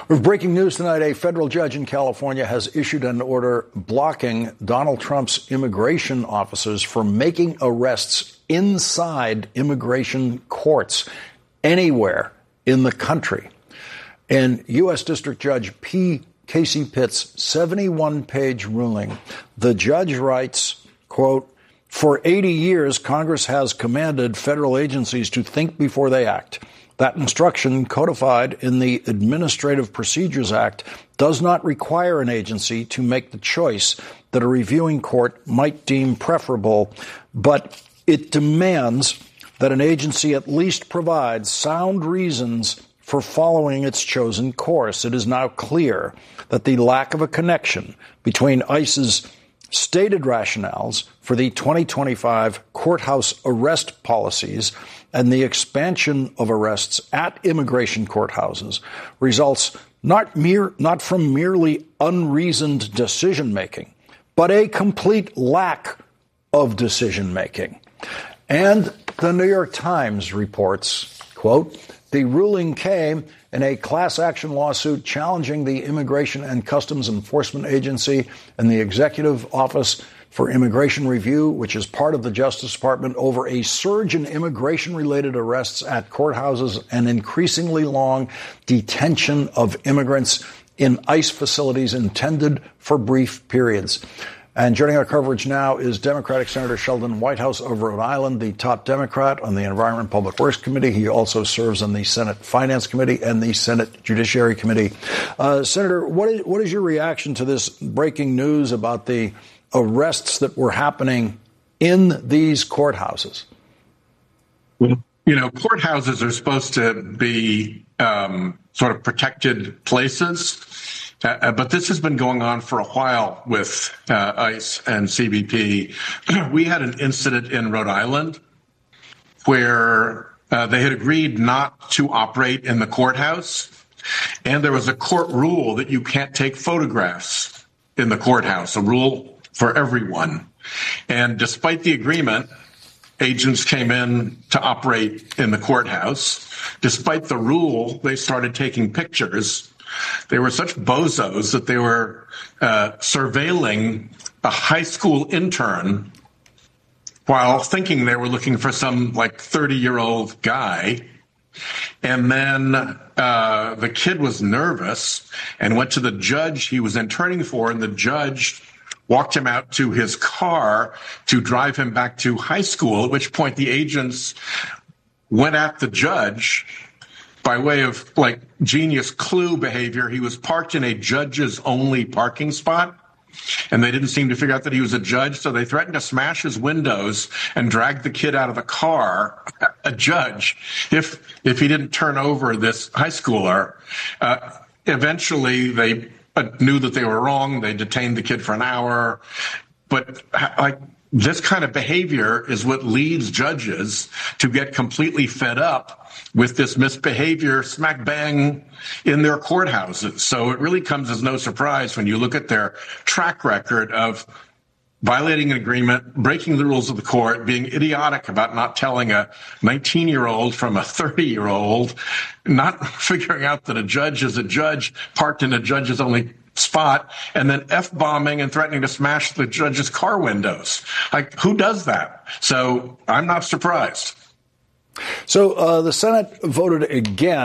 With breaking news tonight, a federal judge in California has issued an order blocking Donald Trump's immigration officers from making arrests inside immigration courts anywhere in the country. In U.S. District Judge P. Casey Pitt's 71-page ruling, the judge writes, quote, "For 80 years, Congress has commanded federal agencies to think before they act. That instruction, codified in the Administrative Procedures Act, does not require an agency to make the choice that a reviewing court might deem preferable, but it demands that an agency at least provide sound reasons for following its chosen course. It is now clear that the lack of a connection between ICE's stated rationales for the 2025 courthouse arrest policies and the expansion of arrests at immigration courthouses results not from merely unreasoned decision-making, but a complete lack of decision-making." And the New York Times reports, quote, "The ruling came in a class action lawsuit challenging the Immigration and Customs Enforcement Agency and the Executive Office for Immigration Review, which is part of the Justice Department, over a surge in immigration-related arrests at courthouses and increasingly long detention of immigrants in ICE facilities intended for brief periods." And joining our coverage now is Democratic Senator Sheldon Whitehouse of Rhode Island, the top Democrat on the Environment and Public Works Committee. He also serves on the Senate Finance Committee and the Senate Judiciary Committee. Senator, what is your reaction to this breaking news about the arrests that were happening in these courthouses? Well, courthouses are supposed to be sort of protected places. But this has been going on for a while with ICE and CBP. We had an incident in Rhode Island where they had agreed not to operate in the courthouse. And there was a court rule that you can't take photographs in the courthouse, a rule for everyone. And despite the agreement, agents came in to operate in the courthouse. Despite the rule, they started taking pictures. They were such bozos that they were surveilling a high school intern while thinking they were looking for some 30-year-old guy. And then the kid was nervous and went to the judge he was interning for, and the judge walked him out to his car to drive him back to high school, at which point the agents went at the judge by way of genius clue behavior. He was parked in a judge's only parking spot, and they didn't seem to figure out that he was a judge, so they threatened to smash his windows and drag the kid out of the car, a judge, if he didn't turn over this high schooler. Eventually, they knew that they were wrong. They detained the kid for an hour. But this kind of behavior is what leads judges to get completely fed up with this misbehavior smack bang in their courthouses. So it really comes as no surprise when you look at their track record of violating an agreement, breaking the rules of the court, being idiotic about not telling a 19-year-old from a 30-year-old, not figuring out that a judge is a judge parked in a judge's only spot, and then F-bombing and threatening to smash the judge's car windows. Who does that? So I'm not surprised. So the Senate voted again